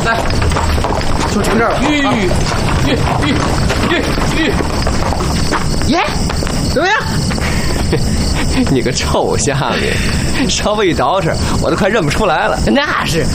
来，就停这儿了。 耶，怎么样？ 你个臭虾米，稍微一捯饬，我都快认不出来了。 那是，